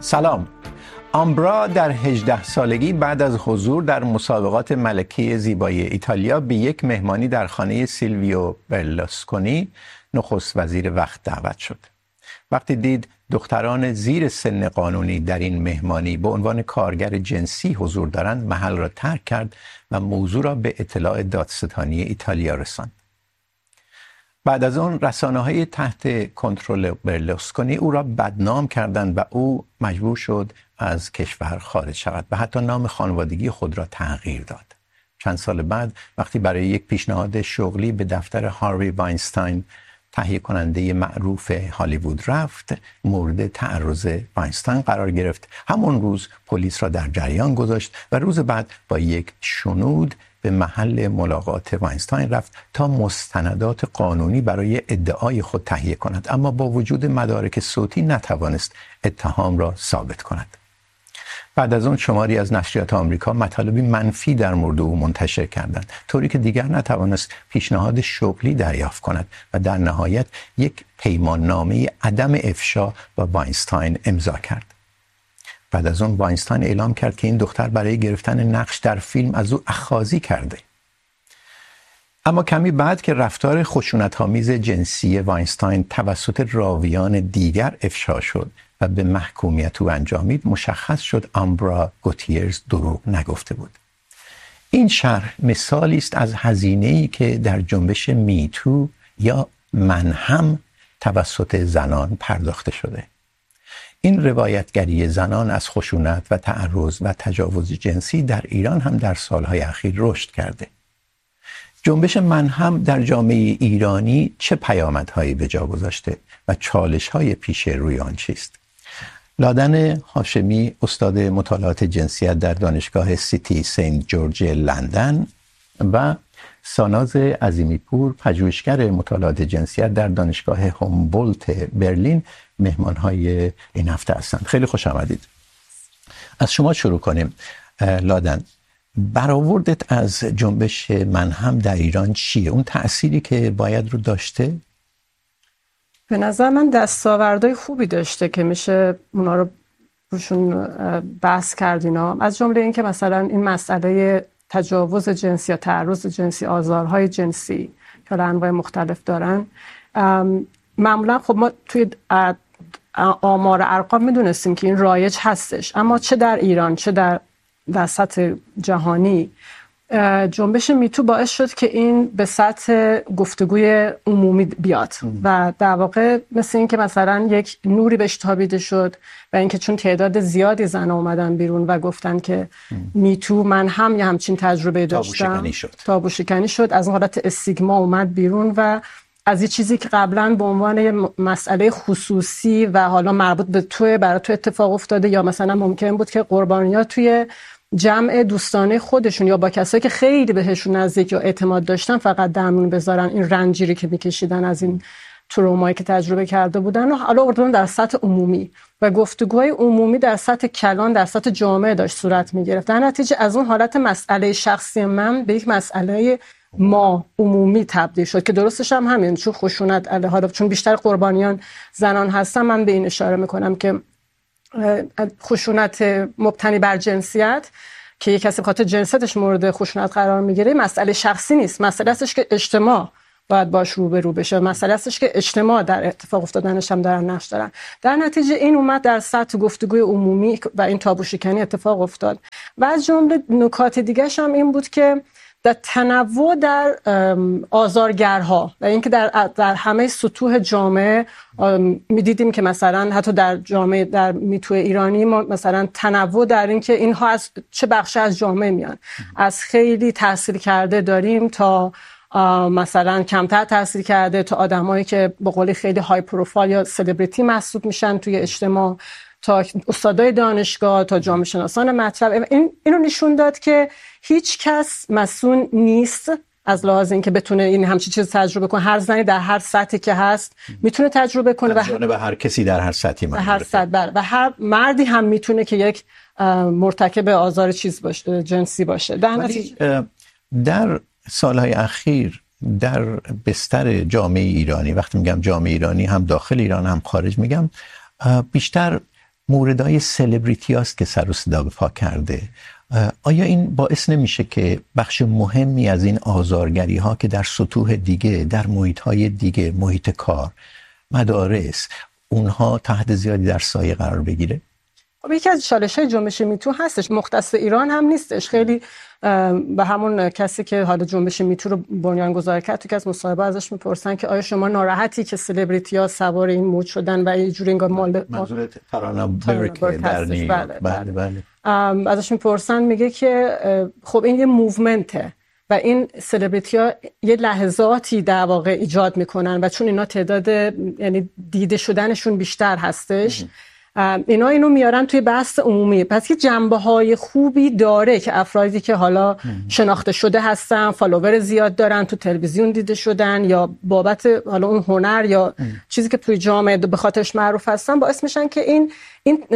سلام. آمبرا در 18 سالگی بعد از حضور در مسابقات ملکه زیبایی ایتالیا به یک مهمانی در خانه سیلویو برلوسکونی نخست وزیر وقت دعوت شد. وقتی دید دختران زیر سن قانونی در این مهمانی به عنوان کارگر جنسی حضور دارند، محل را ترک کرد و موضوع را به اطلاع دادستانی ایتالیا رساند. بعد از آن رسانه‌های تحت کنترل برلوسکونی او را بدنام کردند و او مجبور شد از کشور خارج شود و حتی نام خانوادگی خود را تغییر داد. چند سال بعد وقتی برای یک پیشنهاد شغلی به دفتر هاروی واینستاین تهیه کننده معروف هالیوود رفت، مورد تعرض واینستاین قرار گرفت. همون روز پلیس را در جریان گذاشت و روز بعد با یک شنود به محل ملاقات واینستاین رفت تا مستندات قانونی برای ادعای خود تهیه کند، اما با وجود مدارک صوتی نتوانست اتهام را ثابت کند. بعد از اون شماری از نشریات آمریکا مطالبی منفی در مورد او منتشر کردند، طوری که دیگر نتوانست پیشنهاد شغلی دریافت کند و در نهایت یک پیماننامه عدم افشا با واینستاین امضا کرد. بعد از اون واینستاین اعلام کرد که این دختر برای گرفتن نقش در فیلم از او اخاذی کرده. اما کمی بعد که رفتار خشونت‌آمیز جنسی واینستاین توسط راویان دیگر افشا شد و به محکومیت او انجامید، مشخص شد آمبرا گوتیرز دروغ نگفته بود. این شرح مثالی است از هزینه‌ای که در جنبش میتو یا من هم توسط زنان پرداخته شده. این روایتگری زنان از خشونت و تعرض و تجاوز جنسی در ایران هم در سالهای اخیر رشد کرده. جنبش من هم در جامعه ایرانی چه پیامدهایی به جا گذاشته و چالش‌های پیش روی آن چیست؟ لادن هاشمی، استاد مطالعات جنسیت در دانشگاه سیتی سنت جورج لندن و ساناز عظیمی پور، پژوهشگر مطالعات جنسیت در دانشگاه هومبولت برلین، مهمان‌های این هفته هستند. خیلی خوش آمدید. از شما شروع کنیم. لادن، برآوردت از جنبش من هم در ایران چیه؟ اون تأثیری که باید رو داشته؟ به نظر من دستاوردهای خوبی داشته که میشه اونا رو روشون بحث کرد. اینا از جمله این که مثلا این مسئله تجاوز جنسی یا تعرض جنسی، آزارهای جنسی که انواع مختلف دارن، معمولا خب ما توی آمار ارقام میدونستیم که این رایج هستش، اما چه در ایران چه در سطح جهانی جنبش میتو باعث شد که این به سطح گفتگوی عمومی بیاد و در واقع مثل این که مثلا یک نوری بهش تابیده شد و اینکه چون تعداد زیادی زن اومدن بیرون و گفتن که میتو من هم یه همچین تجربه داشتم، تابو شکنی شد، از اون حالت استیگما اومد بیرون و از یه چیزی که قبلا به عنوان مسئله خصوصی و حالا مربوط به توی برای تو اتفاق افتاده یا مثلا ممکن بود که قربانی‌ها توی جمع دوستانه خودشون یا با کسایی که خیلی بهشون نزدیک یا اعتماد داشتن فقط درمون بذارن، این رنجیری که میکشیدن از این ترومایی که تجربه کرده بودن و حالا آوردن در سطح عمومی و گفتگوهای عمومی در سطح کلان در سطح جامعه داشت صورت میگرفت. در نتیجه از اون حالت مسئله شخصی من به یک مسئله ما عمومی تبدیل شد که درستش هم همین، چون خشونت حالا چون بیشتر قربانیان زنان هستن، من به این اشاره میکنم که خشونت مبتنی بر جنسیت که یک کسی بخاطر جنسیتش مورد خشونت قرار میگیره مسئله شخصی نیست، مسئله هستش که اجتماع باید باش روبرو بشه، مسئله هستش که اجتماع در اتفاق افتادنش هم دارن نقش دارن. در نتیجه این اومد در سطح گفتگوی عمومی و این تابو شکنی اتفاق افتاد و از جمله نکات دیگه‌ش هم این بود که در تنوع در آزارگرها و اینکه در همه سطوح جامعه می‌دیدیم که مثلا حتی در جامعه در میتو ایرانی ما مثلا تنوع در اینکه اینها از چه بخشی از جامعه میان، از خیلی تحصیل کرده داریم تا مثلا کمتر تحصیل کرده، تا آدمایی که به قولی خیلی های پروفایل یا سلبریتی محسوب میشن توی اجتماع، تا استادای دانشگاه، تا جامعه شناسان مطلب. اینو نشون داد که هیچ کس مسئول نیست از لحاظ اینکه بتونه این همچین چیز تجربه کنه. هر زنی در هر سطحی که هست میتونه تجربه کنه و هر کسی در هر سطحی و هر مردی هم میتونه که یک مرتکب آزار چیز باشه، جنسی باشه. در سالهای اخیر در بستر جامعه ایرانی، وقتی میگم جامعه ایرانی هم داخل ایران هم خارج میگم، بیشتر موردای سلبریتی هاست که سر و صدا به پا کرده. آیا این باعث نمیشه که بخش مهمی از این آزارگری ها که در سطوح دیگه، در محیط های دیگه، محیط کار، مدارس، اونها تحت زیادی در سایه قرار بگیره؟ خب یکی از چالش‌های جنبش میتو هستش، مختص ایران هم نیستش. خیلی به همون کسی که حالا جنبش میتو رو بنیانگذار کرد تو که از مصاحبه ازش میپرسن که آیا شما ناراحتی که سلبریتی‌ها سوار این موج شدن و یه جوری انگار منظور ترانه برک در نیویورک. بله. ازش میپرسن، میگه که خب این یه موومنته و این سلبریتی‌ها یه لحظاتی در واقع ایجاد میکنن و چون اینا تعداد یعنی دیده شدنشون بیشتر هستش، اینا اینو میارن توی بحث عمومی. پس یه جنبه‌های خوبی داره که افرادی که حالا شناخته شده هستن، فالوور زیاد دارن، تو تلویزیون دیده شدن یا بابت حالا اون هنر یا چیزی که توی جامعه به خاطرش معروف هستن، باعث میشن که این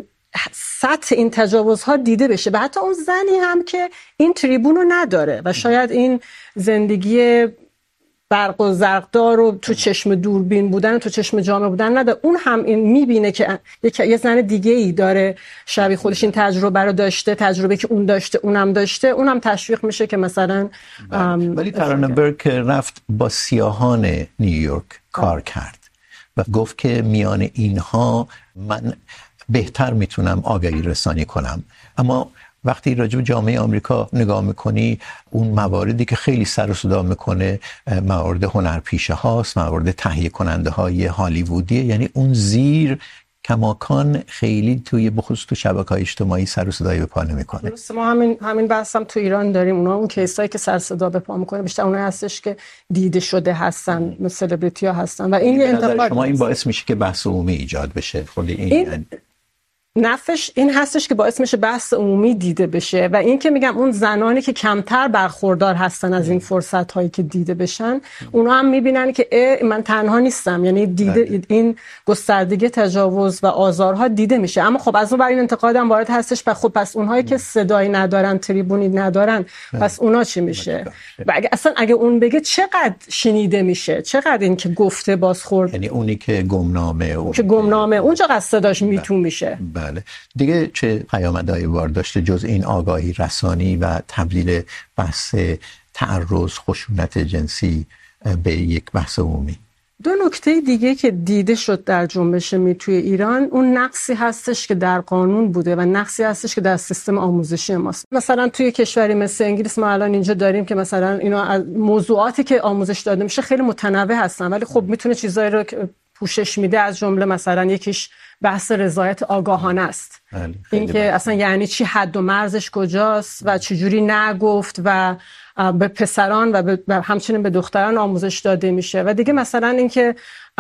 سطح این تجاوزها دیده بشه. و حتی اون زنی هم که این تریبون رو نداره و شاید این زندگی برق و زرقدار رو تو چشم دوربین بودن و تو چشم جامعه بودن نداره، اون هم این میبینه که یه زن دیگه ای داره شبیه خودش این تجربه رو داشته، تجربه که اون داشته اونم داشته، اونم تشویق میشه که مثلا ولی ترانه برک رفت با سیاهان نیویورک کار کرد و گفت که میان اینها من بهتر میتونم آگاهی رسانی کنم. اما وقتی راجع به جامعه آمریکا نگاه میکنی، اون مواردی که خیلی سر و صدا میکنه موارد هنرپیشه هاست، موارد تهیه کننده های هالیوودیه، یعنی اون زیر کماکان خیلی توی بخصوص تو شبکه‌های اجتماعی سر و صدایی به پا نمیکنه. درسته، ما همین بحث هم تو ایران داریم. اونا اون کیسایی که سر صدا به پا میکنه بیشتر اونایی هستش که دیده شده هستن، مثل سلبریتی ها هستن و این یه انتقاد. شما این باعث میشه که بحث عمومی ایجاد بشه. خود این نفش این هستش که باعث میشه بحث عمومی دیده بشه و این که میگم اون زنانی که کمتر برخوردار هستن از این فرصت هایی که دیده بشن، اونا هم میبینن که من تنها نیستم، یعنی دیده این گستردگی تجاوز و آزارها دیده میشه. اما خب از اون بر این انتقاد هم وارد هستش، خب پس اونهایی که صدایی ندارن، تریبونی ندارن، پس اونا چی میشه؟ و اگه اون بگه چقدر شنیده میشه، چقدر این که گفته بازخورد، یعنی اونی که گمنامه اونجا قصد صداش میتون میشه. بله. دیگه چه پیامدهایی داشته جز این آگاهی رسانی و تبدیل بحث تعرض، خشونت جنسی به یک بحث عمومی؟ دو نکته دیگه که دیده شد در جنبش میتوی ایران، اون نقصی هستش که در قانون بوده و نقصی هستش که در سیستم آموزشی ماست. مثلا توی کشوری مثل انگلیس ما الان اینجا داریم که مثلا اینا از موضوعاتی که آموزش داده میشه خیلی متنوع هستن، ولی خب میتونه چیزایی رو پوشش میده. از جمله مثلا یکیش بحث رضایت آگاهانه است. این که اصلا یعنی چی، حد و مرزش کجاست و چجوری نگفت و به پسران و همچنین به دختران آموزش داده میشه. و دیگه مثلا این که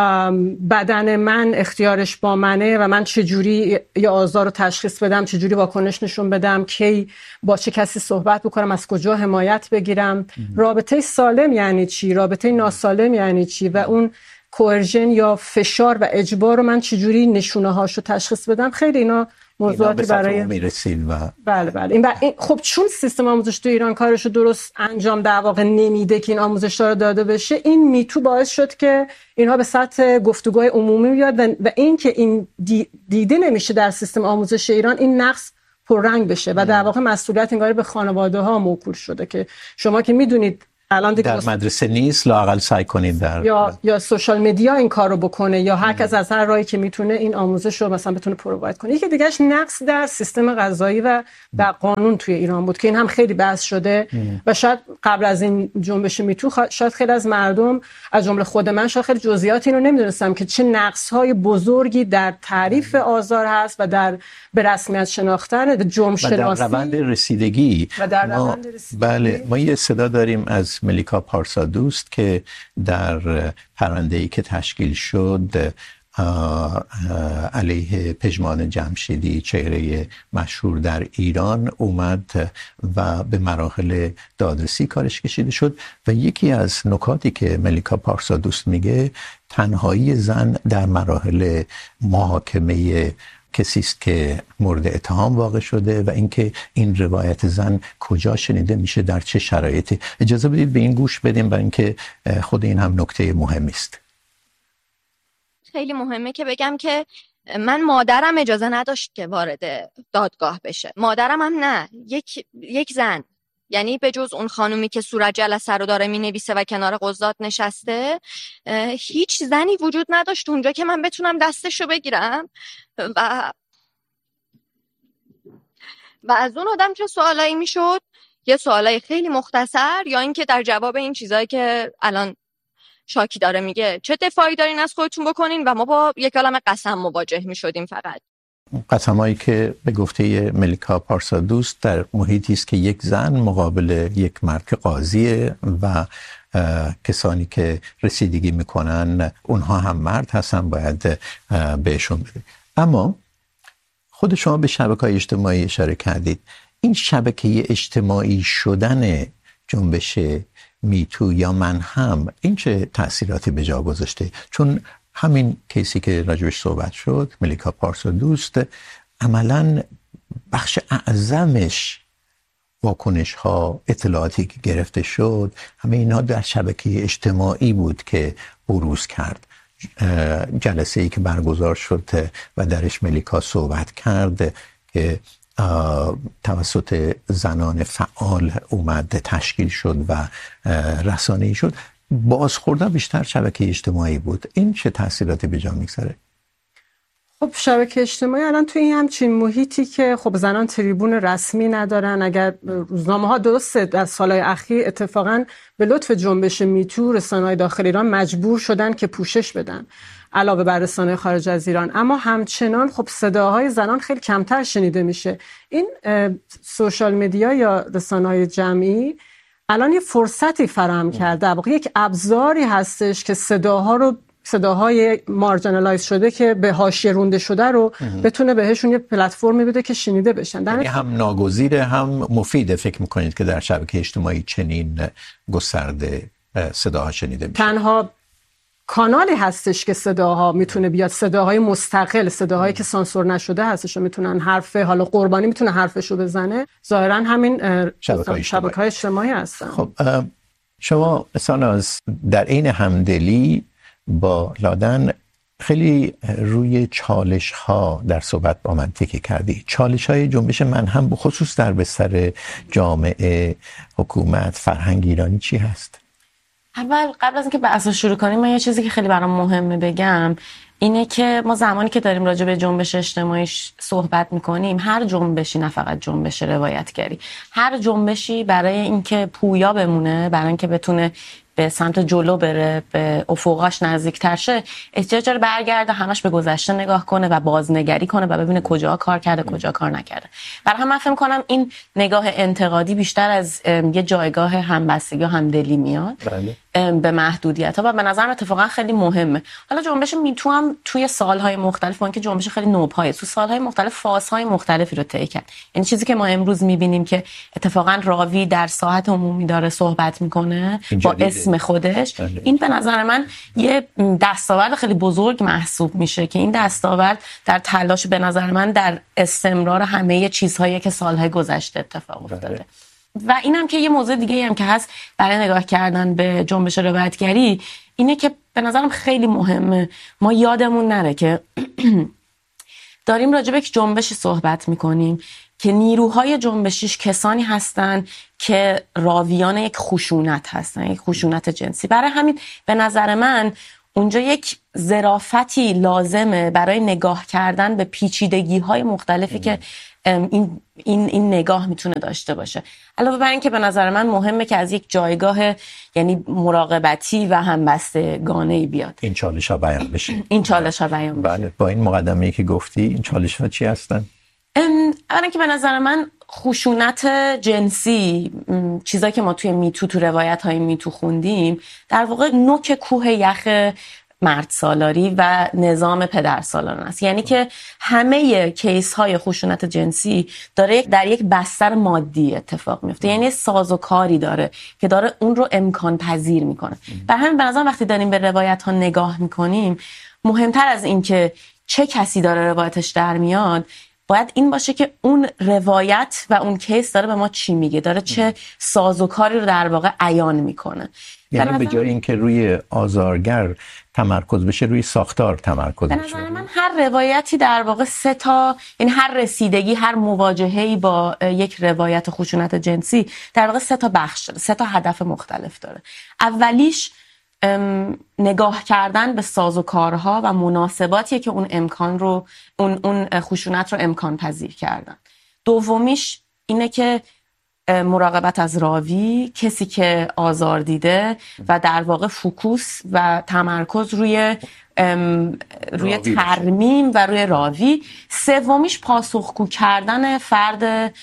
بدن من اختیارش با منه و من چجوری یه آزار رو تشخیص بدم، چجوری واکنش نشون بدم، کی با چه کسی صحبت بکنم، از کجا حمایت بگیرم، رابطه سالم یعنی چی، رابطه ناسالم یعنی چی و اون کوئرژن یا فشار و اجبار رو من چجوری نشونه هاشو تشخیص بدم. خیلی اینا موضوعاتی برای میرسید و بله این خب چون سیستم آموزش تو ایران کارشو درست انجام در واقع نمیده که این آموزش رو داده بشه، این میتو باعث شد که اینها به سطح گفتگوهای عمومی بیاد و این که این دیده نمیشه در سیستم آموزش ایران، این نقص پررنگ بشه و در واقع مسئولیت انگار به خانواده ها موکول شده که شما که میدونید الان دیگه در مدرسه نیست، لااقل سعی کنید در یا سوشال مدیا این کارو بکنه یا هر کس از هر راهی که میتونه این آموزش رو مثلا بتونه پروواید کنه. یکی دیگهش نقص در سیستم قضایی و در قانون توی ایران بود که این هم خیلی بحث شده و شاید قبل از این جنبش میتو شاید خیلی از مردم از جمله خود من شاید خیلی جزئیات اینو نمیدونستم که چه نقص‌های بزرگی در تعریف آزار هست و در به رسمیت شناختن جرم شناسی و در روند رسیدگی. بله، ما یه صدا داریم از ملیکا پارسا دوست که در پرونده‌ای که تشکیل شد علیه پژمان جمشیدی، چهره مشهور در ایران، اومد و به مراحل دادرسی کارش کشیده شد و یکی از نکاتی که ملیکا پارسا دوست میگه تنهایی زن در مراحل محاکمه کسی است که مورد اتهام واقع شده و اینکه این روایت زن کجا شنیده میشه، در چه شرایطی. اجازه بدید به این گوش بدیم برای اینکه خود این هم نکته مهمی است. خیلی مهمه که بگم که من مادرم اجازه نداشت که وارد دادگاه بشه، مادرم هم نه، یک زن، یعنی به جز اون خانومی که صورت جلسه رو داره مینویسه و کنار قضات نشسته، هیچ زنی وجود نداشت اونجا که من بتونم دستشو بگیرم و از اون آدم چه سوالایی میشد، یه سوالای خیلی مختصر، یا اینکه در جواب این چیزایی که الان شاکی داره میگه چه دفاعی دارین از خودتون بکنین، و ما با یک کلمه قسم مواجه میشدیم. فقط قسمایی که به گفته ملیکا پارسادوست در محیطی است که یک زن مقابل یک مرد که قاضیه و کسانی که رسیدگی میکنن اونها هم مرد هستن، باید بهشون بده. اما خود شما به شبکه‌های اجتماعی اشاره کردید. این شبکه اجتماعی شدن جنبش میتو یا من هم این چه تأثیراتی به جا گذاشته؟ چون همین کیسی که راجبش صحبت شد، ملیکا پارسادوست، عملاً بخش اعظمش واکنش ها، اطلاعاتی که گرفته شد، همه اینا در شبکه اجتماعی بود که بروز کرد. جلسه‌ای که برگزار شد و درش ملیکا صحبت کرد که توسط زنان فعال اومد تشکیل شد و رسانه‌ای شد، بازخوردها بیشتر شبکه اجتماعی بود. این چه تاثیراتی به جا میگذاره؟ خب شبکه اجتماعی الان توی این همچین محیطی که خب زنان تریبون رسمی ندارن. اگر روزنامه‌ها درسته در سالهای اخیر اتفاقاً به لطف جنبش میتو رسانه‌های داخل ایران مجبور شدن که پوشش بدن علاوه بر رسانه‌های خارج از ایران، اما همچنان خب صداهای زنان خیلی کمتر شنیده میشه. این سوشال مدیا یا رسانه‌های جمعی الان یه فرصتی فراهم کرده، واقعا یک ابزاری هستش که صداهای مارجینالایز شده که به حاشیه رونده شده رو بتونه بهشون یه پلتفرمی بده که شنیده بشن. یعنی هم ناگزیره هم مفیده. فکر میکنید که در شبکه اجتماعی چنین گسترده صداها شنیده میشه؟ تنها کانالی هستش که صداها میتونه بیاد، صداهای مستقل، صداهایی که سانسور نشده هستش و میتونن حالا قربانی میتونه حرفشو بزنه، ظاهرا همین شبکه‌های اجتماعی هستن. خب شما ساناز در این همدلی با لادن خیلی روی چالش ها در صحبت با من تکیه کردی. چالش های جنبش من هم بخصوص در بستر جامعه، حکومت، فرهنگ ایرانی چی هست؟ اول قبل از اینکه بحث رو شروع کنیم، من یه چیزی که خیلی برام مهمه بگم اینه که ما زمانی که داریم راجع به جنبش اجتماعی صحبت میکنیم، هر جنبشی، نه فقط جنبش روایتگری، هر جنبشی برای اینکه پویا بمونه، برای اینکه بتونه به سمت جلو بره، به افقاش نزدیکتر شه، احتیاج داره برگرده همش به گذشته نگاه کنه و بازنگری کنه و ببینه کجا کار کرده کجا کار نکرده. برای هم من فکر می‌کنم این نگاه انتقادی بیشتر از یه جایگاه همبستگی و همدلی میاد به محدودیت‌ها و به نظرم اتفاقا خیلی مهمه. حالا جنبش میتو هم توی سال‌های مختلف، با اینکه جنبش خیلی نوپایه، تو سال‌های مختلف فازهای مختلفی رو طی کرد. یعنی چیزی که ما امروز می‌بینیم که اتفاقا راوی در ساحت عمومی داره صحبت می‌کنه با اسم خودش، این به نظر من یه دستاورد خیلی بزرگ محسوب میشه که این دستاورد در تلاش به نظر من در استمرار همه چیزهایی که سال‌های گذشته اتفاق افتاده. و اینم که یه موضوع دیگه هم که هست برای نگاه کردن به جنبش روایتگری اینه که به نظرم خیلی مهمه ما یادمون نره که داریم راجع به یک جنبشی صحبت میکنیم که نیروهای جنبشیش کسانی هستن که راویان یک خشونت هستن، یک خشونت جنسی. برای همین به نظر من اونجا یک ظرافتی لازمه برای نگاه کردن به پیچیدگی‌های مختلفی که این نگاه میتونه داشته باشه. علاوه بر این که به نظر من مهمه که از یک جایگاه یعنی مراقبتی و همبستگانه‌ای بیاد این چالش‌ها بیان بشه. این چالش‌ها بیان بشه. بله، با این مقدمه‌ای که گفتی این چالش‌ها چی هستن؟ اولا که به نظر من خشونت جنسی، چیزایی که ما توی میتو، تو روایت‌های میتو خوندیم، در واقع نوک کوه یخ مرد سالاری و نظام پدر سالاران است. یعنی که همه کیس های خشونت جنسی داره در یک بستر مادی اتفاق میفته، یعنی سازوکاری داره که داره اون رو امکان پذیر میکنه. برای همین به نظرم وقتی داریم به روایت ها نگاه میکنیم، مهمتر از این که چه کسی داره روایتش در میاد، باید این باشه که اون روایت و اون کیس داره به ما چی میگه، داره چه سازوکاری رو در واقع عیان میکنه. یعنی به جای اینکه روی آزارگر تمرکز بشه روی ساختار تمرکز بشه. به نظر من هر روایتی در واقع سه تا، یعنی هر رسیدگی، هر مواجهه‌ای با یک روایت خشونت جنسی در واقع سه تا بخش داره، سه تا هدف مختلف داره. اولیش نگاه کردن به سازوکارها و مناسباتیه که اون امکان رو، اون خشونت رو امکان پذیر کردن. دومیش اینه که مراقبت از راوی، کسی که آزار دیده و در واقع فوکوس و تمرکز روی ترمیم و روی راوی. سومیش پاسخگو کردن فرد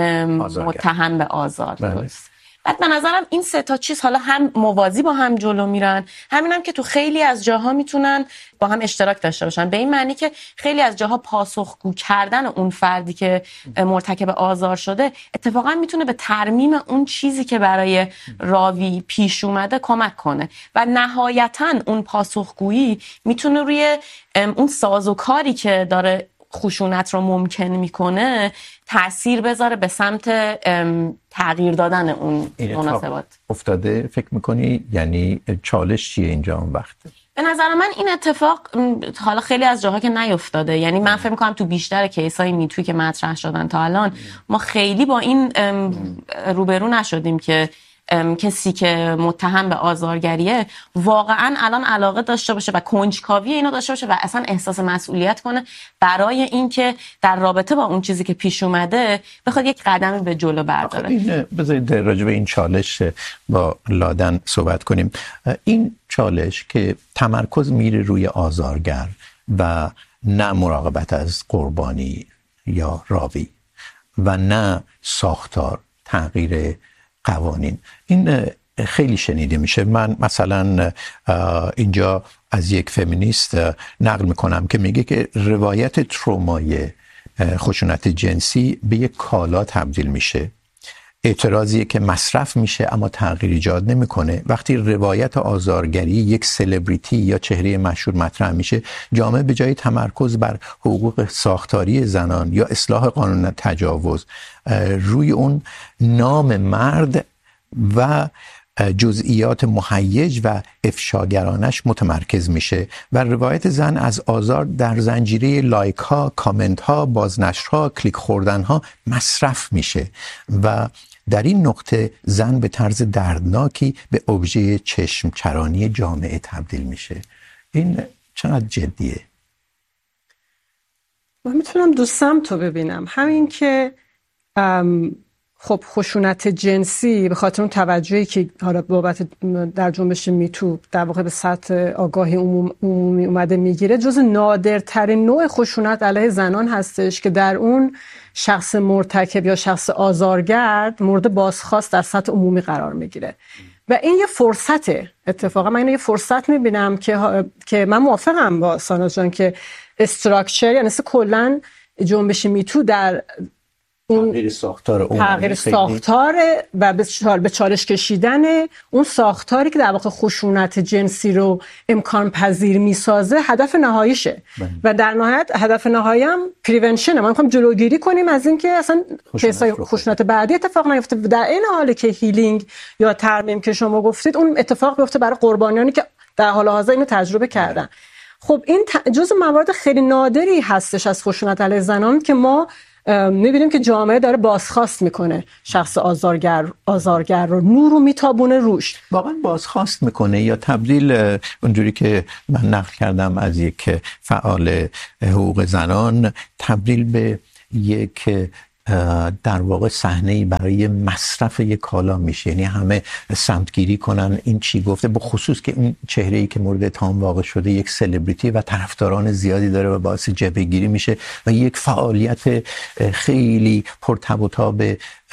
متهم به آزار. درست. بعد به نظرم این سه تا چیز حالا هم موازی با هم جلو میرن، همینم که تو خیلی از جاها میتونن با هم اشتراک داشته باشن، به این معنی که خیلی از جاها پاسخگو کردن اون فردی که مرتکب آزار شده اتفاقا میتونه به ترمیم اون چیزی که برای راوی پیش اومده کمک کنه و نهایتاً اون پاسخگویی میتونه روی اون سازوکاری که داره خشونت رو ممکن میکنه تأثیر بذاره به سمت تغییر دادن اون مناسبات. افتاده فکر میکنی؟ یعنی چالش چیه اینجا اون وقت؟ به نظر من این اتفاق حالا خیلی از جاها که نیفتاده، یعنی من فکر میکنم تو بیشتر کیسای میتوی که مطرح شدن تا الان ما خیلی با این روبرو نشدیم که کسی که متهم به آزارگریه واقعا الان علاقه داشته باشه و کنجکاوی اینو داشته باشه و اصلا احساس مسئولیت کنه برای اینکه در رابطه با اون چیزی که پیش اومده بخواد یک قدمی به جلو برداره. بذارید راجع به این چالش با لادن صحبت کنیم. این چالش که تمرکز میره روی آزارگر و نه مراقبت از قربانی یا راوی و نه ساختار تغییر قوانین، این خیلی شنیده میشه. من مثلا اینجا از یک فمینیست نقل میکنم که میگه که روایت ترومای خشونت جنسی به یک کالا تبدیل میشه، اعتراضیه که مصرف میشه اما تغییر ایجاد نمیکنه. وقتی روایت آزارگری یک سلبریتی یا چهره مشهور مطرح میشه، جامعه به جای تمرکز بر حقوق ساختاری زنان یا اصلاح قانون تجاوز روی اون نام مرد و جزئیات مهیج و افشاگرانش متمرکز میشه و روایت زن از آزار در زنجیره لایک ها، کامنت ها، بازنشرها، کلیک خوردن ها مصرف میشه و در این نقطه زن به طرز دردناکی به ابژه چشمچرانی جامعه تبدیل میشه. این چقدر جدیه؟ من میتونم دو سمت رو ببینم. همین که خب خشونت جنسی به خاطر اون توجهی که حالا بابت در جنبش میتو در واقع به سطح آگاهی عمومی اومده میگیره، جز نادرترین نوع خشونت علیه زنان هستش که در اون شخص مرتکب یا شخص آزارگرد مورد بازخواست در سطح عمومی قرار میگیره و این یه فرصته. اتفاقا من اینو یه فرصت میبینم که من موافقم با ساناز جان که استراکچر یعنی کلا جنبش میتو در تغییر ساختار و به چالش کشیدن اون ساختاری که در واقع خشونت جنسی رو امکان پذیر میسازه هدف نهاییشه و در نهایت هدف نهایی هم پریونشنه. ما میخوایم جلوگیری کنیم از اینکه اصلا کیسای خشونت بعدی اتفاق نیفته. در این حالی که هیلینگ یا ترمیم که شما گفتید اون اتفاق بیفته برای قربانیانی که در حال حاضر اینو تجربه کردن. خب این جزء موارد خیلی نادری هستش از خشونت علیه زنان که ما میبینیم که جامعه داره بازخواست میکنه شخص آزارگر رو، نور رو میتابونه روش، واقعا بازخواست میکنه یا تبدیل، اونجوری که من نقل کردم از یک فعال حقوق زنان، تبدیل به یک در واقع صحنه‌ای برای مصرف یک کالا میشه. یعنی همه سمتگیری کنن این چی گفته، به خصوص که این چهره‌ای که مورد اتهام واقع شده یک سلبریتی و طرفداران زیادی داره و باعث جبهه‌گیری میشه و یک فعالیت خیلی پرتب و تاب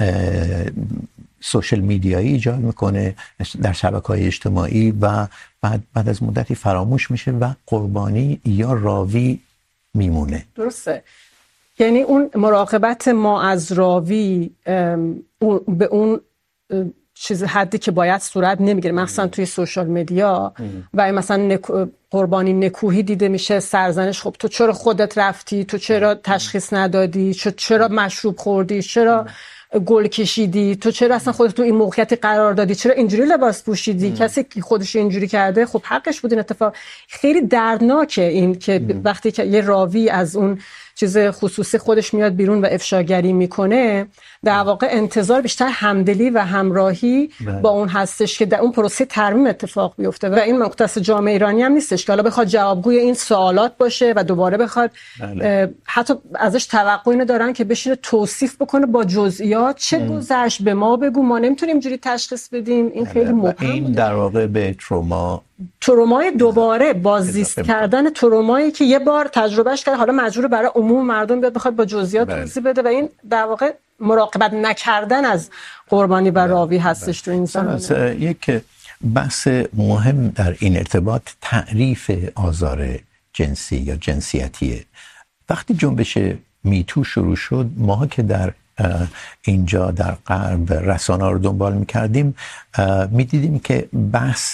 سوشال میدیایی ایجاد میکنه در شبکه‌های اجتماعی و بعد از مدتی فراموش میشه و قربانی یا راوی میمونه. درسته. یعنی اون مراقبت ما از راوی به اون چیز حدی که باید صورت نمیگیره، مثلا توی سوشال مدیا و مثلا قربانی نکوهی دیده میشه، سرزنش. خب تو چرا خودت رفتی؟ تو چرا تشخیص ندادی؟ چرا مشروب خوردی؟ چرا گل کشیدی؟ تو چرا اصلا خودت تو این موقعیتی قرار دادی؟ چرا اینجوری لباس پوشیدی؟ کسی که خودش اینجوری کرده خب حقش بود این اتفاق. خیلی دردناکه این که وقتی که یه راوی از اون چیز خصوصی خودش میاد بیرون و افشاگری میکنه، در واقع انتظار بیشتر همدلی و همراهی با اون هستش که در اون پروسه ترمیم اتفاق بیفته و این مختص جامعه ایرانی هم نیستش که حالا بخواد جوابگوی این سوالات باشه و دوباره بخواد حتی ازش توقع اینو دارن که بشینه توصیف بکنه با جزئیات چه گذشت به ما بگو، ما نمیتونیم اینجوری تشخیص بدیم. این خیلی مهم این در واقع به ترومای دوباره باززیست کردن ترومایی که یه بار تجربهش کرد، حالا مجبور برای عموم مردم بیاد بخواد با جزئیات توضیح بده و این در واقع مراقبت نکردن از قربانی و راوی هستش تو این زمینه. یک بحث مهم در این ارتباط تعریف آزار جنسی یا جنسیتیه. وقتی جنبش میتو شروع شد، ما که در اینجا در غرب رسانه‌ها رو دنبال می‌کردیم، می‌دیدیم که بحث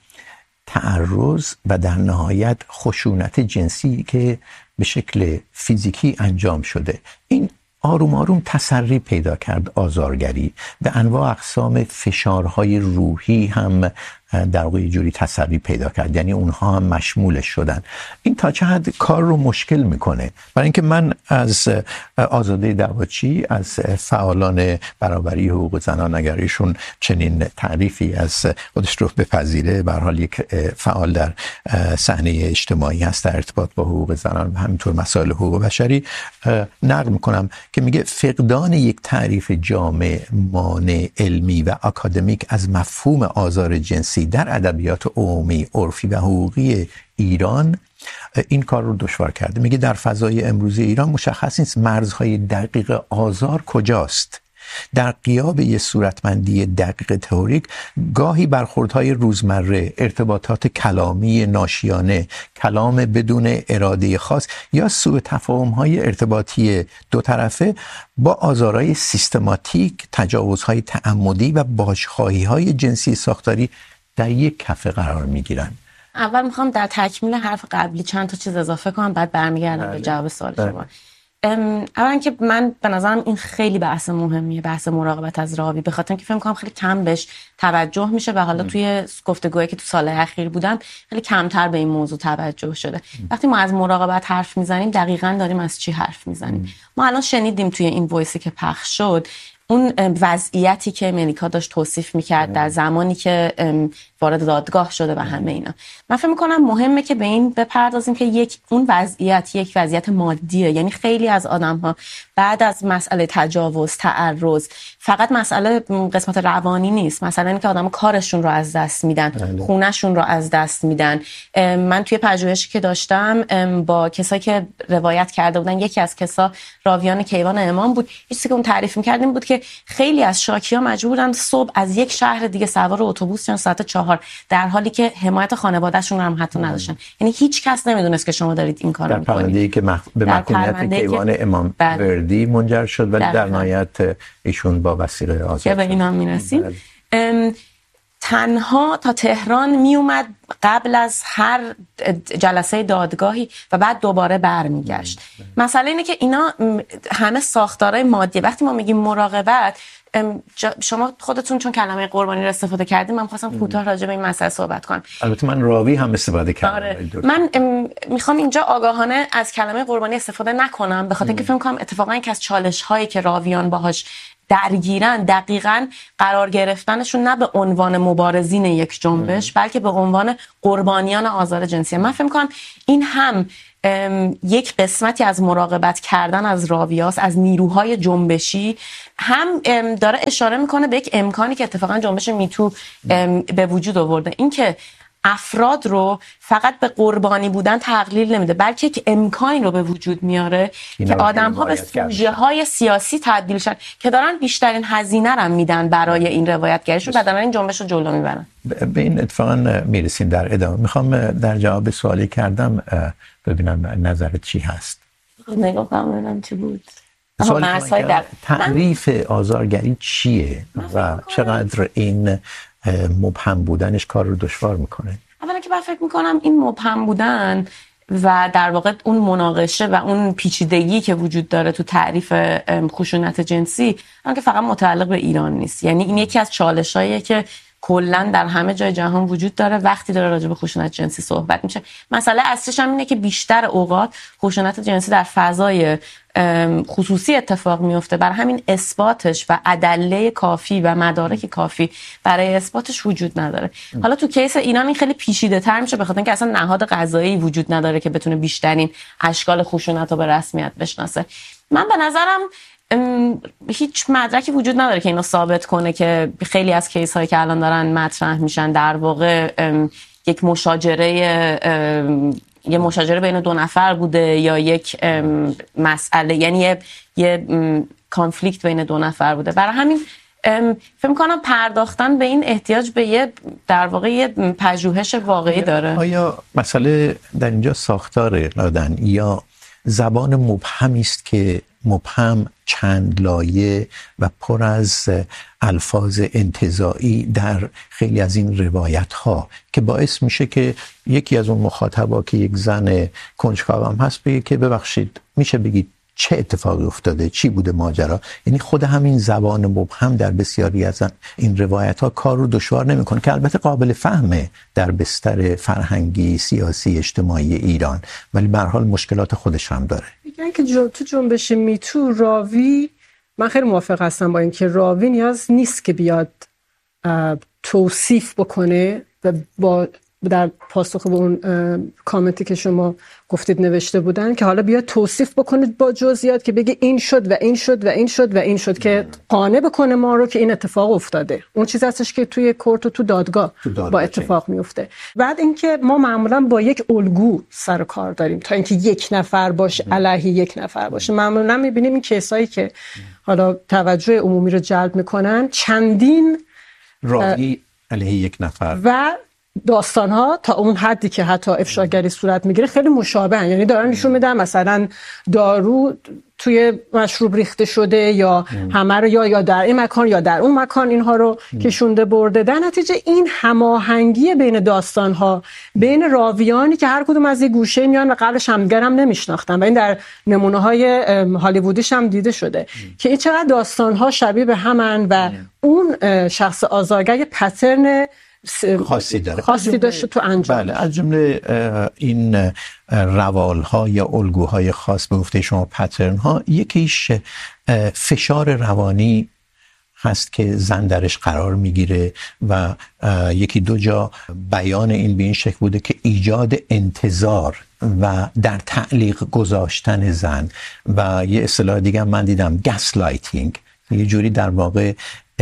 تعرض و در نهایت خشونت جنسی که به شکل فیزیکی انجام شده، این آروم آروم تسری پیدا کرد. آزارگری به انواع اقسام فشارهای روحی هم در واقع جوری تسری پیدا کرد، یعنی اونها هم مشمولش شدن. این تا چه حد کار رو مشکل میکنه؟ برای اینکه من از آزاده دعوتچی، از فعالان برابری حقوق زنان، اگر ایشون چنین تعریفی از خودش رو بپذیره، به هر حال یک فعال در صحنه اجتماعی هست در ارتباط با حقوق زنان و همینطور مسائل حقوق بشری، نقل میکنم که میگه فقدان یک تعریف جامع، مانع، علمی و اکادمیک از مفهوم آزار جنسی در ادبیات عمومی، عرفی و حقوقی ایران این کار رو دشوار کرده. میگه در فضای امروزی ایران مشخص نیست مرزهای دقیق آزار کجاست. در غیاب یه صورتمندی دقیق تئوریک، گاهی برخوردهای روزمره، ارتباطات کلامی ناشیانه، کلام بدون اراده خاص یا سوء تفاهم‌های ارتباطی دو طرفه با آزارهای سیستماتیک، تجاوزهای تعمدی و بازخواهی‌های جنسی ساختاری در یک کفه قرار می‌گیرن. اول میخوام در تکمیل حرف قبلی چند تا چیز اضافه کنم، بعد برمیگردم به جواب سوال شما. اولا که من به نظرم این خیلی بحث مهمیه، بحث مراقبت از راوی، به خاطر اینکه فکر می‌کنم خیلی کم بهش توجه میشه و حالا توی گفتگوهایی که تو سال‌های اخیر بودم خیلی کمتر به این موضوع توجه شده. وقتی ما از مراقبت حرف میزنیم دقیقاً داریم از چی حرف میزنیم؟ ما الان شنیدیم توی این وایسی که پخش شد اون وضعیتی که ملیکا داشت توصیف میکرد در زمانی که وارد دادگاه شده و همه اینا. من فکر میکنم مهمه که به این بپردازیم که اون وضعیت یک وضعیت مادیه، یعنی خیلی از آدم‌ها بعد از مسئله تجاوز، تعرض، فقط مسئله قسمت روانی نیست، مثلا اینکه آدم‌ها کارشون رو از دست میدن، خونه‌شون رو از دست میدن. من توی پژوهشی که داشتم با کسایی که روایت کرده بودن، یکی از کسا راویان کیوان امام بود، چیزی که اون تعریف می‌کرد این بود که خیلی از شاکی‌ها مجبورن صبح از یک شهر دیگه سوار اتوبوس شدن ساعت 4، در حالی که حمایت خانواده‌شون رو هم حتی نداشتن. یعنی هیچ کس نمیدونست که شما دارید این کارو می‌کنید. در پرونده‌ای که به محکومیت کیوان امام وردی منجر شد و در نهایت ایشون با وثیقه آزاد که به اینا می‌رسیم. تنها تا تهران میومد قبل از هر جلسه دادگاهی و بعد دوباره برمیگشت. مسئله اینه که اینا همه ساختارهای مادیه. وقتی ما میگیم مراقبت، شما خودتون چون کلمه قربانی رو استفاده کردیم، من خواستم کوتاه راجع به این مسئله صحبت کنم. البته من راوی هم استفاده کردم. من میخوام اینجا آگاهانه از کلمه قربانی استفاده نکنم، به خاطر اینکه فکر می‌کنم اتفاقا یکی از چالش‌هایی که راویان باهاش درگیرن دقیقاً قرار گرفتنشون نه به عنوان مبارزین یک جنبش، بلکه به عنوان قربانیان آزار جنسی. من فکر می‌کنم این هم یک قسمتی از مراقبت کردن از راویاست، از نیروهای جنبشی، هم داره اشاره میکنه به یک امکانی که اتفاقا جنبش میتو به وجود آورده، این که افراد رو فقط به قربانی بودن تقلیل نمیده، بلکه یک امکانی رو به وجود میاره که آدم‌ها به سوژه‌های سیاسی تبدیل شن که دارن بیشترین هزینه رو میدن برای این روایتگریشون و دارن این جنبش رو جلو میبرن. به این اتفاقا میرسیم در ادامه. میخوام در جواب سوالی کردم ببینم نظرت چی هست. نگاه کنم ببینم چی بود. مرزهای در تعریف آزارگری چیه و چقدر این مبهم بودنش کار رو دشوار میکنه؟ اولا که من فکر میکنم این مبهم بودن و در واقع اون مناقشه و اون پیچیدگی که وجود داره تو تعریف خشونت جنسی که فقط متعلق به ایران نیست. یعنی این یکی از چالشاییه که کلا در همه جای جهان وجود داره وقتی داره راجع به خشونت جنسی صحبت میشه. مسئله اصلیش هم اینه که بیشتر اوقات خشونت جنسی در فضای خصوصی اتفاق میفته، برای همین اثباتش و ادله کافی و مدارک کافی برای اثباتش وجود نداره. حالا تو کیس ایران این خیلی پیچیده تر میشه به خاطر اینکه اصلا نهاد قضایی وجود نداره که بتونه بیشترین اشکال خشونت رو به رسمیت بشناسه. من به نظرم هیچ مدرکی وجود نداره که اینو ثابت کنه که خیلی از کیس هایی که الان دارن مطرح میشن در واقع یک مشاجره بین دو نفر بوده یا یک مسئله، یعنی یه کانفلیکت بین دو نفر بوده. برای همین فکر می‌کنم پرداختن به این احتیاج به در واقع یه پژوهش واقعی داره. آیا مسئله در اینجا ساختار لادن یا زبان مبهمی است که مبهم چند لایه و پر از الفاظ انتزاعی در خیلی از این روایت ها که باعث میشه که یکی از اون مخاطبا که یک زن کنجکاو هم هست بگه که ببخشید میشه بگید چه اتفاقی افتاده، چی بوده ماجرا؟ یعنی خود همین زبان مبهم در بسیاری از این روایت ها کار رو دشوار نمیکنه که البته قابل فهمه در بستر فرهنگی، سیاسی، اجتماعی ایران، ولی به هر حال مشکلات خودش هم داره. میگن که تو جنبش میتو راوی، من خیلی موافق هستم با اینکه راوی نیاز نیست که بیاد توصیف بکنه و با در پاسخ به اون کامنتی که شما گفتید نوشته بودن که حالا بیاد توصیف بکنه با جزئیات که بگه این شد و این شد و این شد و این شد که قانع بکنه ما رو که این اتفاق افتاده. اون چیز هستش که توی کورت و تو دادگاه با اتفاق میفته. بعد اینکه ما معمولا با یک الگو سر کار داریم تا اینکه یک نفر باشه علیه یک نفر باشه. معمولا میبینیم این کیسایی که حالا توجه عمومی رو جلب میکنن چندین راوی علیه یک نفر و داستان‌ها تا اون حدی که حتی افشاگری صورت میگیره خیلی مشابهن. یعنی دارن نشون میدن مثلا دارو توی مشروب ریخته شده یا همه رو یا در این مکان یا در اون مکان اینها رو کشونده برده. در نتیجه این هماهنگی بین داستان‌ها بین راویانی که هر کدوم از یک گوشه میان و قبلش همدیگر هم نمیشناختن و این در نمونه‌های هالیوودیش هم دیده شده که این چقدر داستان‌ها شبیه به همن و اون شخص آزارگر یه پترن خاصی داشته تو انجام. بله، از جمله این روالها یا الگوهای خاص به گفته شما پترن ها، یکیش فشار روانی هست که زن درش قرار میگیره و یکی دو جا بیان این به این شکل بوده که ایجاد انتظار و در تعلیق گذاشتن زن و یه اصطلاح دیگه من دیدم گس لایتینگ، یه جوری در واقع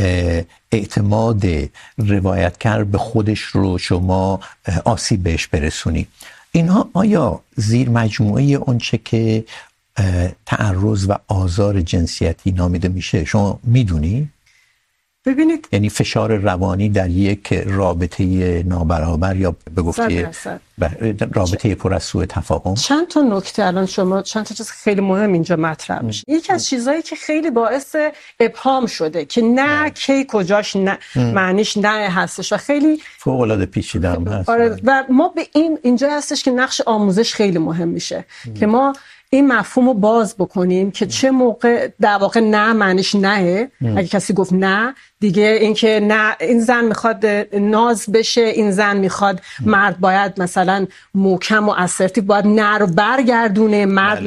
اعتماد روایتگر به خودش رو شما آسیب بهش برسونی. اینها آیا زیر مجموعه اون چه که تعرض و آزار جنسیتی نامیده میشه شما میدونی؟ ببینید، یعنی فشار روانی در یک رابطه نابرابر یا به گفته رابطه پر از سوء تفاهم. چند تا نکته الان شما چند تا چیز خیلی مهم اینجا مطرح میشه. یکی از چیزایی که خیلی باعث ابهام شده که نه کی کجاش نه معنیش نه هستش و خیلی فوق العاده پیچیده هم هست. آره، و ما به اینجا هستش که نقش آموزش خیلی مهم میشه که ما این مفهوم رو باز بکنیم که چه موقع در واقع نه معنیش نه. اگه کسی گفت نه دیگه اینکه نه این زن میخواد ناز بشه، این زن میخواد مرد باید مثلا محکم و اسرتیو باید نه رو برگردونه، مرد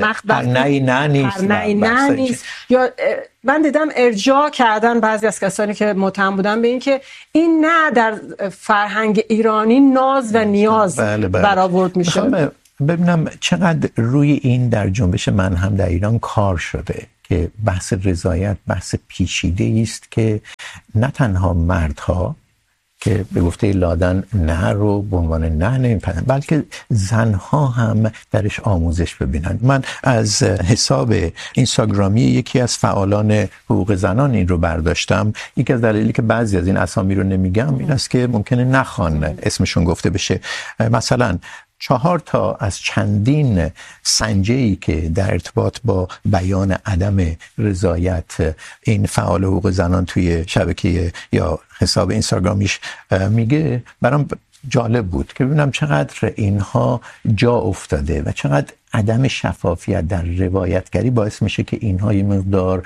نه نیست. یا من دیدم ارجاع کردن بعضی از کسانی که متهم بودن به این که این نه در فرهنگ ایرانی ناز و نیاز برآورد میشه. ببینم چقدر روی این در جنبش من هم در ایران کار شده که بحث رضایت بحث پیچیده است که نه تنها مردها که به گفته لادن نه رو به عنوان نه نمیپذیرن بلکه زنها هم درش آموزش ببینن. من از حساب اینستاگرامی یکی از فعالان حقوق زنان این رو برداشتم. یکی از دلایلی که بعضی از این اسامی رو نمیگم این است که ممکنه نخوان اسمشون گفته بشه. مثلا 4 تا از چندین سنجه‌ای که در ارتباط با بیان عدم رضایت این فعال حقوق زنان توی شبکه یا حساب اینستاگرامیش میگه، برام جالب بود که ببینم چقدر اینها جا افتاده و چقدر عدم شفافیت در روایتگری باعث میشه که اینها یه مقدار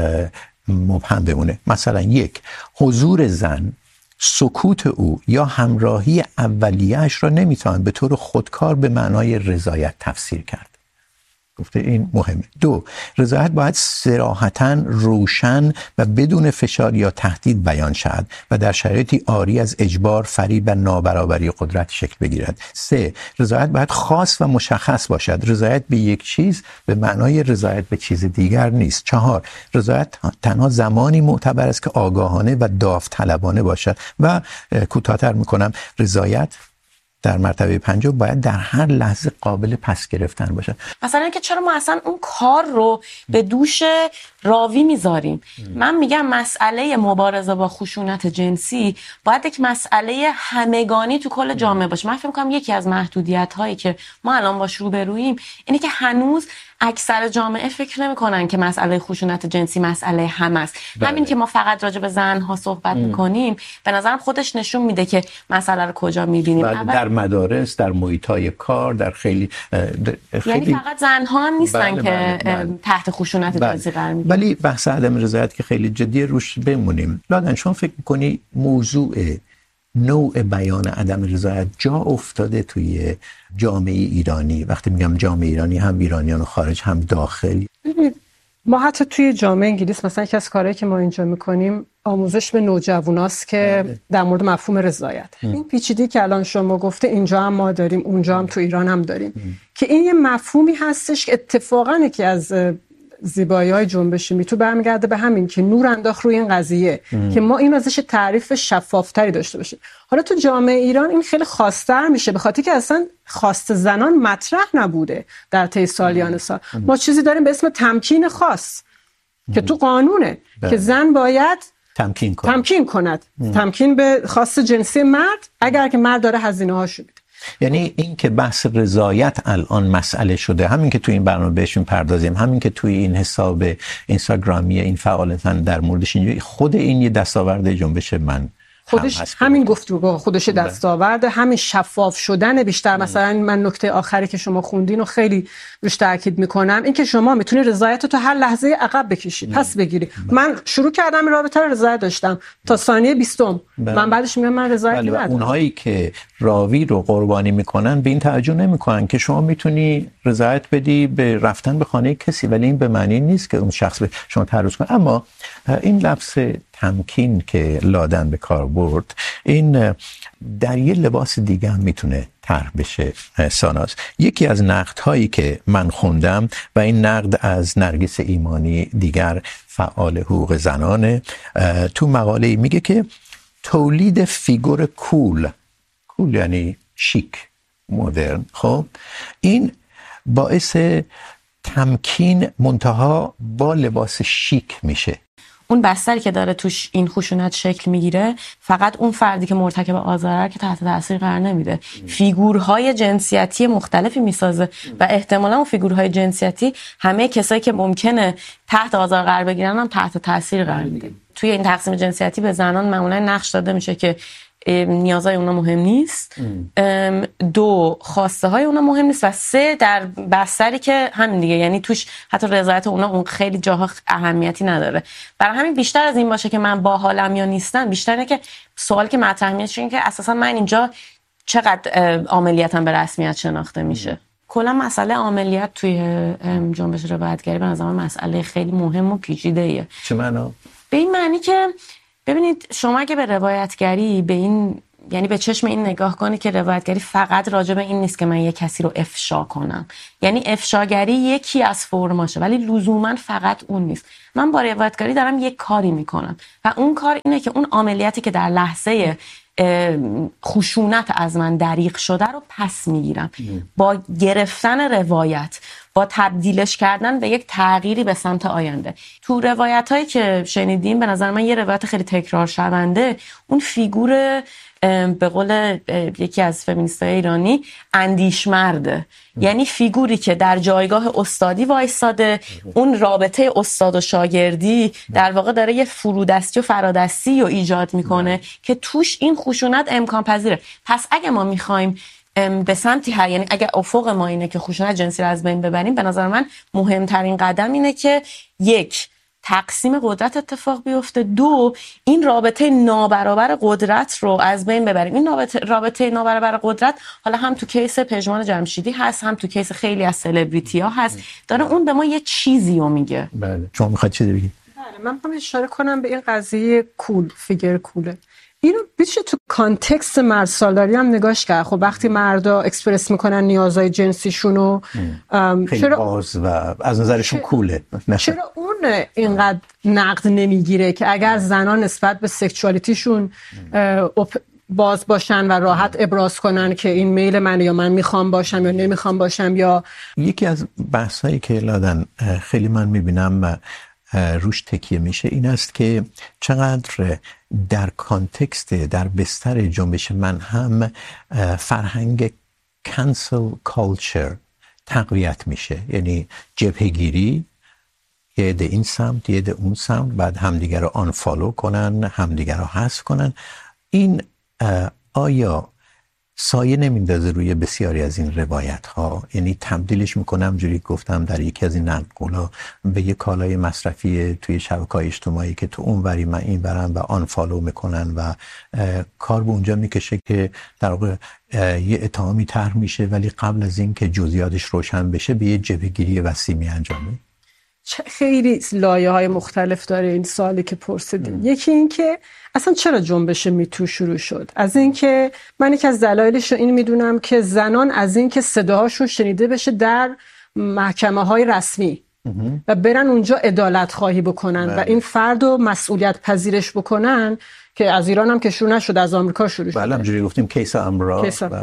مبهم بمونه. مثلا 1، حضور زن، سکوت او یا همراهی اولیه‌اش را نمیتوان به طور خودکار به معنای رضایت تفسیر کرد. گفته این مهمه. 2، رضایت باید صراحتاً، روشن و بدون فشار یا تهدید بیان شود و در شرایطی عاری از اجبار، فریب و نابرابری قدرت شکل بگیرد. 3، رضایت باید خاص و مشخص باشد. رضایت به یک چیز به معنای رضایت به چیز دیگر نیست. 4، رضایت تنها زمانی معتبر است که آگاهانه و داوطلبانه باشد. و کوتاه‌تر میکنم، رضایت در مرتبه 5 باید در هر لحظه قابل پس گرفتن باشه. مثلا که چرا ما اصلا اون کار رو به دوش راوی میذاریم؟ من میگم مسئله مبارزه با خشونت جنسی باید یک مسئله همگانی تو کل جامعه باشه. من فکر می‌کنم یکی از محدودیت‌هایی که ما الان باش روبروییم اینه که هنوز اکثر جامعه فکر نمی‌کنن که مسئله خشونت جنسی مسئله همه است. همین که ما فقط راجع به زن‌ها صحبت می‌کنیم به نظرم خودش نشون میده که مسئله رو کجا می‌بینیم. در مدارس، در محیط‌های کار، در خیلی یعنی فقط زن‌ها هم نیستن که تحت خشونت جنسی قرار می‌گیرن. ولی بحث عدم رضایت که خیلی جدیه روش بمونیم. لادن شما فکر می‌کنی موضوع نوع بیان عدم رضایت جا افتاده توی جامعه ایرانی؟ وقتی میگم جامعه ایرانی، هم ایرانیان خارج هم داخل. ما حتی توی جامعه انگلیس مثلا یکی از کارهایی که ما اینجا میکنیم آموزش به نوجواناست که در مورد مفهوم رضایت. این پیچیدگی که الان شما گفته اینجا هم ما داریم، اونجا هم تو ایران هم داریم، که این یه مفهومی هستش که اتفاقاً یکی از زیبایی‌های جنبش میتو برمیگرده به همین که نور انداخت روی این قضیه که ما این ازش تعریف شفافتری داشته باشیم. حالا تو جامعه ایران این خیلی خاص‌تر میشه به خاطر که اصلا خواست زنان مطرح نبوده در طی سالیان سال. ما چیزی داریم به اسم تمکین خاص که تو قانونه که زن باید تمکین کند. تمکین به خواست جنسی مرد اگر که مرد داره هزینه‌هاشو میده. یعنی این که بحث رضایت الان مسئله شده، همین که توی این برنامه بهشون پردازیم، همین که توی این حساب اینستاگرامی این فعالتن در موردش اینجوری، خود این یه دستاورد جنبش من خودش همین گفتگو خودش دستاورد، همین شفاف شدن بیشتر. مثلا من نکته آخری که شما خوندین و خیلی روش تاکید میکنم، این که شما میتونی رضایت تو هر لحظه عقب بکشی، پس بگیری. من شروع کردم این رابطه رو رضایت داشتم تا ثانیه 20 من بعدش میگم من رضایت ندارم. اونهایی که راوی رو قربانی میکنن به این توجه نمیکنن که شما میتونی رضایت بدی به رفتن به خانه کسی، ولی این به معنی نیست که اون شخص به شما تعرض کنه. اما این لفظ تمکین که لادن به کار برد، این در یه لباس دیگه هم میتونه طرح بشه. ساناز، یکی از نقدهایی که من خوندم و این نقد از نرگس ایمانی دیگر فعال حقوق زنانه، تو مقاله میگه که تولید فیگور کول یعنی شیک، مدرن، خب این باعث تمکین منتها با لباس شیک میشه. اون بستری که داره توش این خشونت شکل میگیره فقط اون فردی که مرتکب آزاره که تحت تاثیر قرار نمیده، فیگورهای جنسیتی مختلفی میسازه و احتمالا اون فیگورهای جنسیتی همه کسایی که ممکنه تحت آزار قرار بگیرن هم تحت تاثیر قرار میده. توی این تقسیم جنسیتی به زنان معمولا نقش داده میشه که نیازهای اونا مهم نیست، 2 خواسته های اونا مهم نیست و 3 در بستری که همین دیگه، یعنی توش حتی رضایت اونا اون خیلی جاها اهمیتی نداره. برای همین بیشتر از این باشه که من باحالم یا نیستم، بیشتره که سوالی که مطرح میشه اینه که اساسا من اینجا چقدر عاملیتم به رسمیت شناخته میشه. کلا مسئله عاملیت توی جنبش روایتگری به نظر من مسئله خیلی مهم و پیچیده‌ایه. چه معنا؟ به این معنی که ببینید شما اگه به روایتگری به این، یعنی به چشم این نگاه کنی که روایتگری فقط راجع به این نیست که من یه کسی رو افشا کنم، یعنی افشاگری یکی از فرماشه ولی لزوما فقط اون نیست. من با روایتگری دارم یک کاری میکنم و اون کار اینه که اون عملیاتی که در لحظه خشونت از من دریغ شده رو پس میگیرم با گرفتن روایت، با تبدیلش کردن به یک تغییری به سمت آینده. تو روایت هایی که شنیدیم به نظر من یه روایت خیلی تکرار شونده اون فیگور به قول یکی از فمینیست‌های ایرانی اندیشمرده. یعنی فیگوری که در جایگاه استادی وایساده، اون رابطه استاد و شاگردی در واقع داره یه فرودستی و فرادستی رو ایجاد میکنه که توش این خشونت امکان پذیره. پس اگه ما میخوایم به سمتی یعنی اگه افق ما اینه که خشونت جنسی رو از بین ببریم، به نظر من مهمترین قدم اینه که یک، تقسیم قدرت اتفاق بیفته، دو، این رابطه نابرابر قدرت رو از بین ببریم. این رابطه نابرابر قدرت حالا هم تو کیس پژمان جمشیدی هست، هم تو کیس خیلی از سلبریتی ها هست، داره اون به ما یه چیزی رو میگه. بله شما میخواید چیزی بگید؟ بله من میخوام اشاره کنم به این قضیه فیگر کوله. اینو میشه تو کانتکست مرد سالاری هم نگاش کرد. خب وقتی مردا اکسپرس میکنن نیازهای جنسیشونو خیلی باز و از نظرشون کوله، چرا اون اینقدر نقد نمیگیره که اگر زنان نسبت به سکشوالیتیشون باز باشن و راحت ابراز کنن که این میل منه یا من میخوام باشم یا نمیخوام باشم؟ یا یکی از بحثایی که لادن خیلی من میبینم روش تکیه میشه این است که چقدر در کانتکست در بستر جنبش من هم فرهنگ کانسل کالچر تقویت میشه. یعنی جبهه‌گیری، یه عده این سمت یه عده اون سمت، بعد همدیگر رو آنفالو کنن، همدیگر رو حذف کنن. این آیا سایه نمیندازه روی بسیاری از این روایت ها؟ یعنی تبدیلش میکنم جوری گفتم در یکی از این نقدها به یک کالای مصرفی توی شبکه‌های اجتماعی که تو اون وری من این ورم و آنفالو میکنن و کار به اونجا میکشه که در واقع یه اتهامی طرح میشه ولی قبل از این که جزئیاتش روشن بشه به یه جبهه‌گیری وسیع میانجامه. خیلی لایه‌های مختلف داره این سوالی که پرسیدین. یکی این که اصلا چرا جنبش میتو شروع شد؟ از این که من یکی از دلایلش رو این میدونم که زنان از این که صداهاشون شنیده بشه در محکمه‌های رسمی و برن اونجا عدالت خواهی بکنن و این فرد رو مسئولیت پذیرش بکنن، که از ایران هم که شروع نشد، از آمریکا شروع شد. بله همجوری گفتیم کیس آمبرا.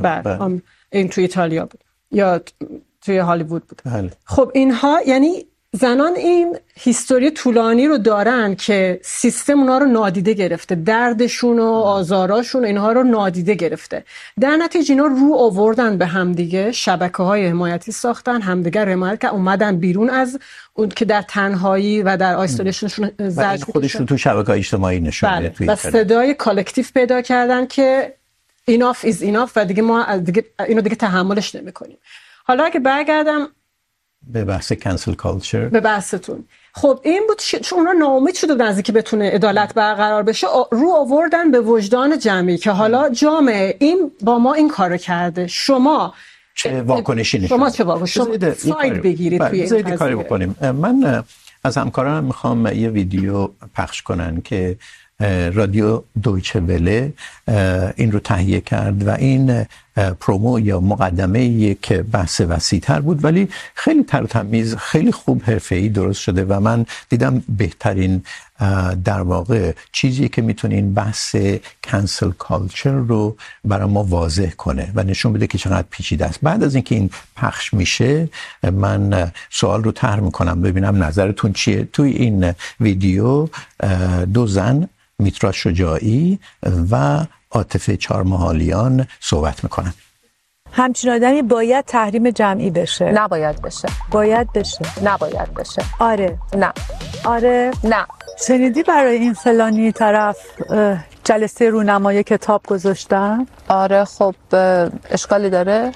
این توی ایتالیا بود یا توی هالیوود بود. بله. خب اینها یعنی زنان این هیستوری طولانی رو دارن که سیستم اونا رو نادیده گرفته، دردشون و آزاراشون و اینها رو نادیده گرفته. در نتیجه اینا رو آوردن به همدیگه، شبکه‌های حمایتی ساختن، همدیگه حمایت که اومدن بیرون از اون که در تنهایی و در آیسولیشنشون زجر خودشون تو شبکه‌های اجتماعی نشونه توی و صدای کالکتیو پیدا کردن که enough is enough و دیگه ما اینو دیگه تحملش نمی‌کنیم. حالا اگه برگردم به بحث کانسل کالچر، به بحثتون، خب این بود چون اونا ناامید شده از اینکه بتونه عدالت برقرار بشه، رو آوردن به وجدان جمعی که حالا جامعه این با ما این کارو کرده، شما چه واکنشی نشون؟ شما چه واکنشی؟ ساید بگیرید توی این کاری بکنیم. من از همکارانم میخوام یه ویدیو پخش کنن که رادیو دویچه وله این رو تهیه کرد و این پرومو یا مقدمه یک بحث وسیع‌تر بود ولی خیلی تر و تمیز، خیلی خوب حرفه‌ای درست شده و من دیدم بهترین در واقع چیزی که میتونه این بحث کانسل کالچر رو برای ما واضح کنه و نشون بده که چقدر پیچیده است. بعد از اینکه این پخش میشه من سوال رو طرح میکنم ببینم نظرتون چیه. توی این ویدیو دو زن، میترا شجاعی و عاطفه چهارمحالیان صحبت میکنن. همچین آدمی باید تحریم جمعی بشه. نباید بشه. باید بشه. نباید بشه. آره. نه. آره. نه. شنیدی برای این فلانی طرف جلسه رونمایی کتاب گذاشتن؟ آره خب اشکالی داره؟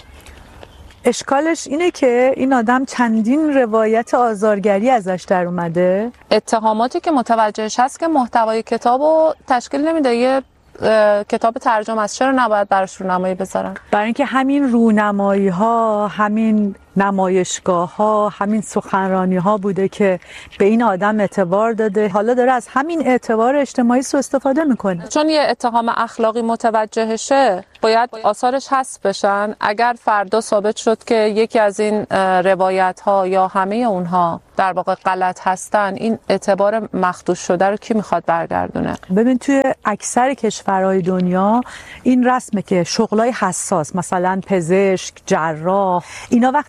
اشکالش اینه که این آدم چندین روایت آزارگری ازش در اومده. اتهاماتی که متوجهش هست که محتوای کتابو تشکیل نمیده، یه کتاب ترجمه است، چرا نباید براش رونمایی بذارن؟ برای اینکه همین رونمایی ها، همین نمایشگاه ها، همین سخنرانی ها بوده که به این آدم اعتبار داده، حالا داره از همین اعتبار اجتماعی سوء استفاده میکنه. چون یه اتهام اخلاقی متوجهشه باید آثارش حذف بشن. اگر فردا ثابت شد که یکی از این روایت ها یا همه اونها در واقع غلط هستن، این اعتبار مخدوش شده رو کی میخواد برگردونه؟ ببین توی اکثر کشورهای دنیا این رسمه که شغلای حساس مثلا پزشک، جراح، اینا وقتی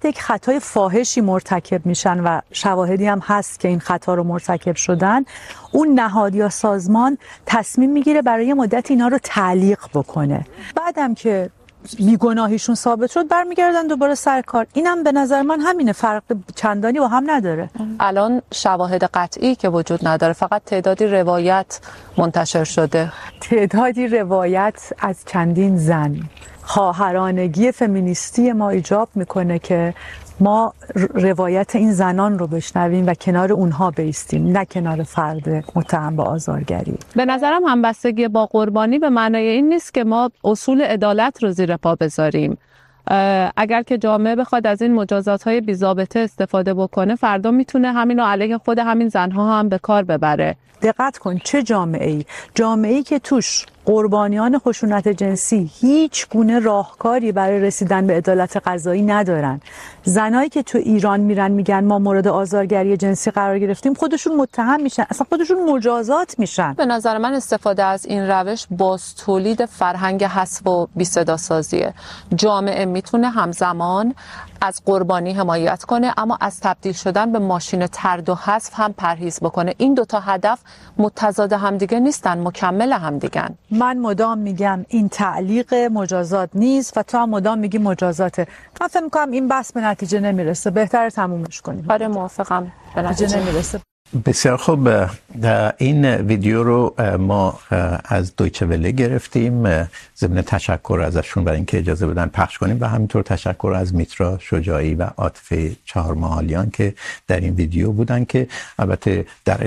یک خطای فاحشی مرتکب میشن و شواهدی هم هست که این خطا رو مرتکب شدن، اون نهاد یا سازمان تصمیم میگیره برای مدت اینا رو تعلیق بکنه. بعدم که بیگناهیشون ثابت شد برمیگردن دوباره سر کار. اینم به نظر من همینه، فرق چندانی با هم نداره. الان شواهد قطعی که وجود نداره، فقط تعدادی روایت منتشر شده. تعدادی روایت از چندین زن. خواهرانگی فمینیستی ما ایجاب میکنه که ما روایت این زنان رو بشنویم و کنار اونها بایستیم، نه کنار فرد متهم به آزارگری. به نظرم همبستگی با قربانی به معنای این نیست که ما اصول عدالت رو زیر پا بذاریم. اگر که جامعه بخواد از این مجازات‌های بی‌ضابطه استفاده بکنه، فردا میتونه همین رو علیه خود همین زنها هم به کار ببره. دقت کن چه جامعه‌ای؟ جامعه‌ای که توش قربانیان خشونت جنسی هیچ گونه راهکاری برای رسیدن به عدالت قضایی ندارن. زنایی که تو ایران میرن میگن ما مورد آزارگری جنسی قرار گرفتیم، خودشون متهم میشن، اصلا خودشون مجازات میشن. به نظر من استفاده از این روش باز تولید فرهنگ حذف و بی صدا سازیه. جامعه میتونه همزمان از قربانی حمایت کنه اما از تبدیل شدن به ماشین طرد و حذف هم پرهیز بکنه. این دوتا هدف متضاد همدیگه نیستن، مکمل همدیگن. من مدام میگم این تعلیق مجازات نیست و تو هم مدام میگی مجازاته. من فکر میکنم این بحث به نتیجه نمیرسه، بهتره تمومش کنیم. آره موافقم، به نتیجه نمیرسه. بسیار خوب. این ویدیو رو ما از دویچه وله گرفتیم، ضمن تشکر ازشون برای اینکه اجازه بدن پخش کنیم و همینطور تشکر از میترا شجاعی و عاطفه چهارمحالیان که در این ویدیو بودن، که البته در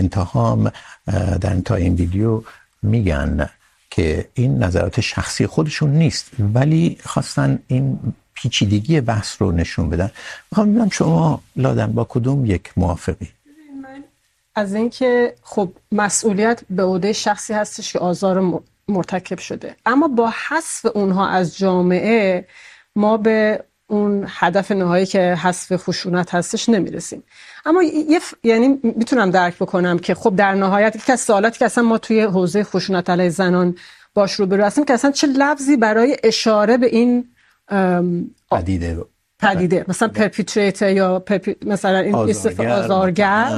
انتهای این ویدیو میگن که این نظرات شخصی خودشون نیست ولی خواستن این پیچیدگی بحث رو نشون بدن. میخوام ببینم شما لادن با کدوم یک موافقی؟ از اینکه خب مسئولیت به عهده شخصی هستش که آزار مرتکب شده، اما با حذف اونها از جامعه ما به اون هدف نهایی که حذف خشونت هستش نمیرسیم. اما یعنی میتونم درک بکنم که خب در نهایت یکی از سوالاتی که اصلا ما توی حوزه خشونت علیه زنان باش روبرو هستیم که اصلا چه لفظی برای اشاره به این پدیده مثلا پرپیتریتر یا مثلا این آزارگر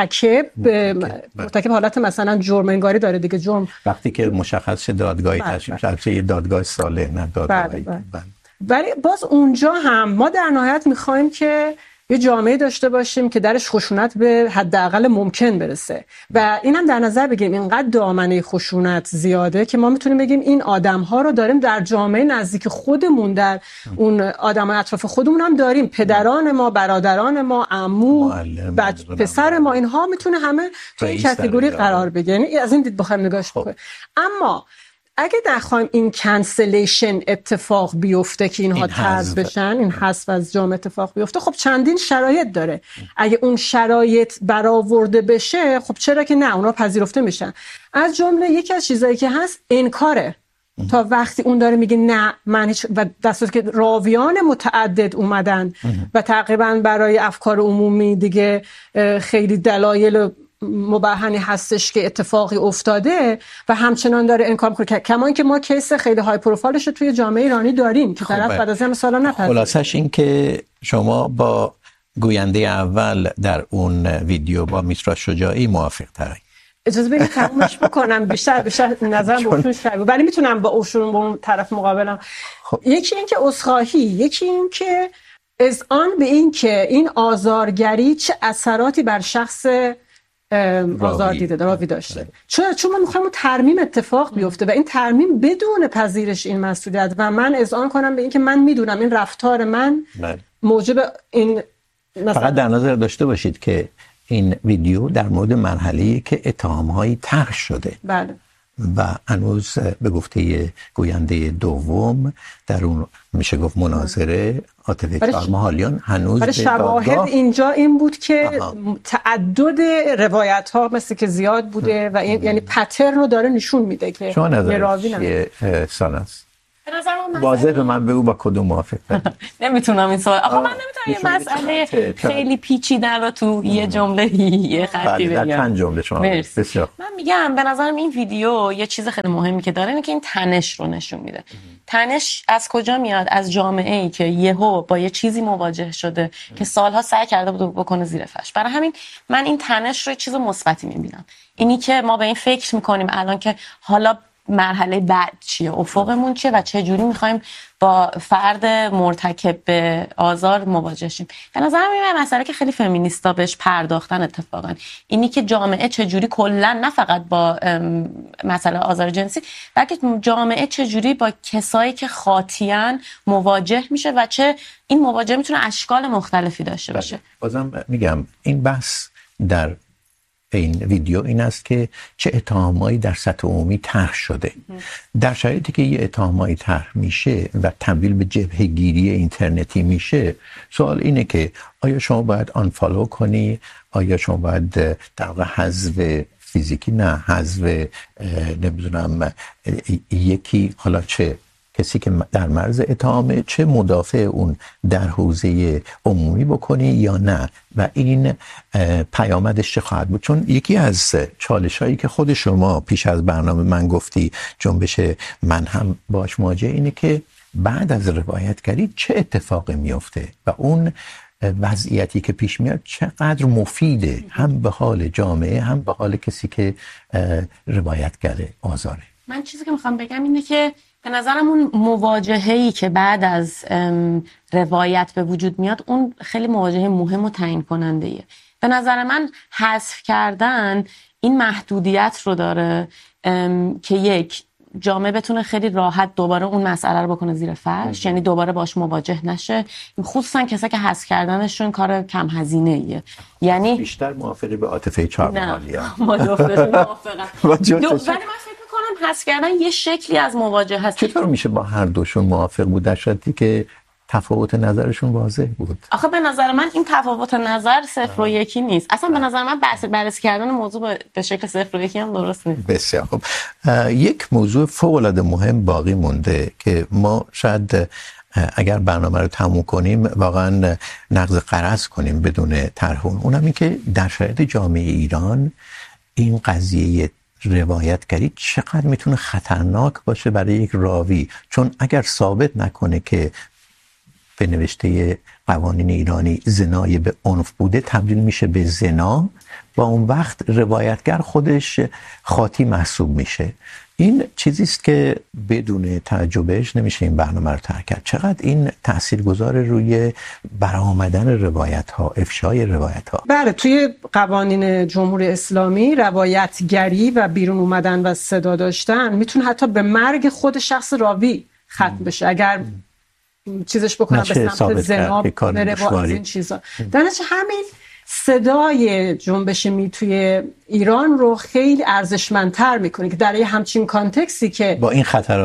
مرتکب حالت مثلا جرم انگاری داره دیگه. جرم وقتی که مشخص شه دادگاهی تشکیل شه، یه دادگاه صالح، نه دادگاهی. ولی باز اونجا هم ما در نهایت میخوایم که یه جامعه داشته باشیم که درش خشونت به حداقل ممکن برسه و اینم در نظر بگیریم اینقدر دامنه خشونت زیاده که ما میتونیم بگیم این آدم‌ها رو داریم در جامعه نزدیک خودمون، در اون آدمای اطراف خودمون هم داریم، پدران ما، برادران ما، عمو، پسر ما، اینها میتونه همه تو این کاتگوری قرار بگیره. یعنی از این دید بخوایم نگاهش بکنیم. اما اگه نخوایم این کنسلیشن اتفاق بیفته که اینها طرد بشن، این حذف از جامعه اتفاق بیفته، خب چندین شرایط داره. اگه اون شرایط برآورده بشه خب چرا که نه، اونا پذیرفته میشن. از جمله یکی از چیزایی که هست انکاره. تا وقتی اون داره میگه نه من هیچ، و دستور که راویان متعدد اومدن و تقریبا برای افکار عمومی دیگه خیلی دلایل مبرهنی هستش که اتفاقی افتاده و همچنان داره انکار میکنه. کما اینکه ما کیس خیلی های پروفایلش رو توی جامعه ایرانی داریم که طرف بعد از این سالا نپذیرفت. خلاصش این که شما با گوینده اول در اون ویدیو با میترا شجاعی موافق ترین. اجازه بدید تمومش بکنم. بیشتر نظرم با اون شبیه، ولی میتونم با اون طرف مقابلم. یکی این که عذرخواهی، یکی این که اذعان به این که این آزارگری چه اثراتی بر شخص آزار دیده راوی داشته. چون ما میخوایم ترمیم اتفاق بیفته و این ترمیم بدون پذیرش این مسئولیت و من اذعان کنم به این که من میدونم این رفتار من موجب این فقط در نظر داشته باشید که این ویدیو در مورد مرحله‌ای که اتهام‌هایی طرح شده. بله. و هنوز به گفته گوینده دوم در اون میشه گفت مناظره عاطفه چهارمحالیان هنوز به شواهد اینجا این بود که تعدد روایت ها مثل که زیاد بوده و این یعنی پترن رو داره نشون میده که یه راوی چیه ساناس؟ به نظر من واضح به من بگو با کدوم موافق نمیتونم این سوال. آخه من نمیتونم یه مسئله خیلی پیچیده رو تو یه جمله یه خطی بگم. در چند جمله شما بسیار. من میگم به نظرم این ویدیو یه چیز خیلی مهمی که داره اینه که این تنش رو نشون میده. تنش از کجا میاد؟ از جامعه‌ای که یهو با یه چیزی مواجه شده که سالها سعی کرده بود بکنه زیر فرش. برای همین من این تنش رو چیز مثبتی میبینم. اینی که ما به این فکر میکنیم الان که حالا مرحله بعد چیه، افقمون چیه و چه جوری میخوایم با فرد مرتکب به آزار مواجه شیم. به نظرم این مسئله که خیلی فمینیستا بهش پرداختن اتفاقا، اینی که جامعه چه جوری کلا نه فقط با مسئله آزار جنسی بلکه جامعه چه جوری با کسایی که خاطیان مواجه میشه و چه این مواجهه میتونه اشکال مختلفی داشته باشه. بازم میگم این بحث در این ویدیو این است که چه اتهامایی در سطح عمومی طرح شده. در شرایطی که یه اتهامایی طرح میشه و تبدیل به جبهه‌گیری اینترنتی میشه، سوال اینه که آیا شما باید آنفالو کنی؟ آیا شما باید در واقع حذف فیزیکی، نه حذف نمیدونم یکی، حالا چه کسی که در معرض اتهامه، چه مدافع اون در حوزه عمومی بکنی یا نه، و این پیامدش چه خواهد بود. چون یکی از چالش‌هایی که خود شما پیش از برنامه من گفتی جنبش من هم باش مواجه اینه که بعد از روایتگری چه اتفاقی میفته و اون وضعیتی که پیش میاد چقدر مفیده هم به حال جامعه هم به حال کسی که روایتگر آزاره. من چیزی که میخوام بگم اینه که به نظرم اون مواجهه‌ای که بعد از روایت به وجود میاد اون خیلی مواجهه مهم و تعیین کننده‌ایه. به نظر من حذف کردن این محدودیت رو داره که یک جامعه بتونه خیلی راحت دوباره اون مسئله رو بکنه زیر فرش، یعنی دوباره باش مواجه نشه، خصوصا کسایی که حذف کردنشون کار کم هزینه ایه. یعنی بیشتر موافقی به عاطفه چهارمحالی ها؟ ما موافقم. ولی من فکر می‌کنم حذف کردن یه شکلی از مواجهه هست. چطور میشه با هر دوشون موافق بود در شرطی که تفاوت نظرشون واضح بود؟ آخه به نظر من این تفاوت نظر 0 و 1 نیست. اصلا به نظر من بررسی کردن موضوع به شکل 0 و 1 هم درست نیست. بسیار خوب. یک موضوع فوق‌العاده مهم باقی مونده که ما شاید اگر برنامه رو تموم کنیم واقعا نقض قرض کنیم بدون طرح اونم این که در شرایط جامعه ایران این قضیه روایتگری چقدر میتونه خطرناک باشه برای یک راوی، چون اگر ثابت نکنه که به نوشته قوانین ایرانی زنای به عنف بوده تبدیل میشه به زنا و اون وقت روایتگر خودش خاطی محسوب میشه. این چیزی است که بدون توجه بهش نمیشه این برنامه رو طرح کرد. چقدر این تاثیرگذار روی برآمدن روایت ها، افشای روایت ها؟ بله، توی قوانین جمهوری اسلامی روایتگری و بیرون اومدن و صدا داشتن میتونه حتی به مرگ خود شخص راوی ختم بشه اگر چیزش بکنن به سمت زنا بره و از این چیزا. در نتیجه همین صدای جنبش میتوی ایران رو خیلی ارزشمندتر میکنه که در یه همچین کانتکستی که با این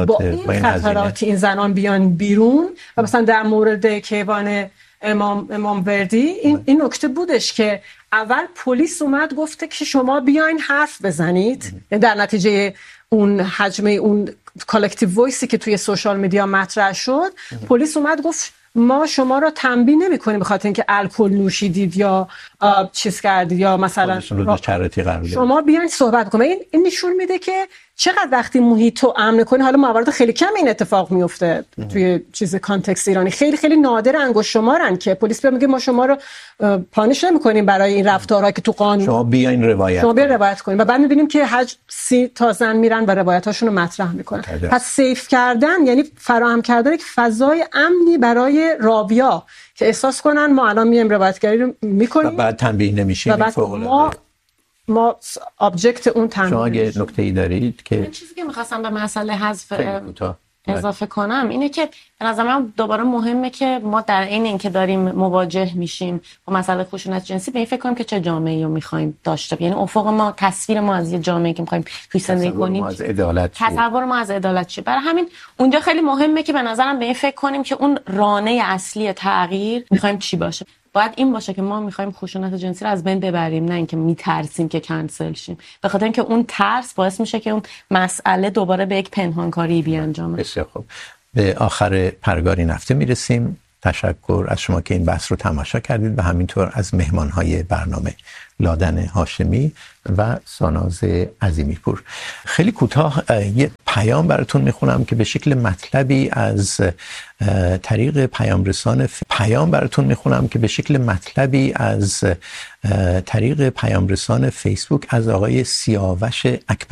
خطرات این زنان بیان بیرون و مثلا در مورد کیوان امام وردی این نکته بودش که اول پلیس اومد گفته که شما بیاین حرف بزنید، در نتیجه اون حجمه اون کالکتیو وایسی که توی سوشال میدیا مطرح شد، پلیس اومد گفت ما شما را تنبیه نمی‌کنیم به خاطر اینکه الکل نوشیدید یا چیز کردید یا مثلا شما بیاین صحبت کنید. این نشون میده که چقدر وقتی محیط رو امن کنی، حالا موارد خیلی کم این اتفاق میفته توی چیز کانتکست ایرانی، خیلی خیلی نادر انگشت شمارن که پلیس میگه ما شما رو پانیش نمی‌کنیم برای این رفتارها که تو قانون، شما بیاین روایت کنید. و بعد می‌بینیم که 30 تا زن میرن و روایتاشون رو مطرح میکنن. پس سیف کردن یعنی فراهم کردن یک فضای امنی برای راویا که احساس کنن ما الان میایم روایتگری رو میکنیم و بعد تنبیه نمیشیم. ما ابجکت اون تنبیه. شما اگه نکته‌ای دارید که چیزی که می‌خواستم به مسئله حذف اضافه کنم اینه که به نظر من دوباره مهمه که ما در عین اینکه داریم مواجه میشیم با مسئله خشونت جنسی به این فکر کنیم که چه جامعه‌ای رو می‌خوایم داشته باشیم. یعنی افق ما، تصویر ما از یه جامعه‌ای که می‌خوایم توش زندگی کنیم، تصور ما از عدالت چیه. برای همین اونجا خیلی مهمه که به نظرم به این فکر کنیم که اون رانه اصلی تغییر می‌خوایم چی باشه. باید این باشه که ما می‌خوایم خشونت جنسی رو از بین ببریم، نه اینکه می‌ترسیم که کنسل شیم، به خاطر اینکه اون ترس باعث میشه که اون مسئله دوباره به یک پنهانکاری بیانجامه. بسیار خوب. به آخر پرگار این هفته میرسیم. تشکر از شما که این بحث رو تماشا کردید و همینطور از مهمانهای برنامه لادن هاشمی و ساناز عظیمی پور. خیلی کوتاه یه پیام براتون میخونم که به شکل مطلبی از طریق پیامرسان فیسبوک از آقای سیاوش اکبر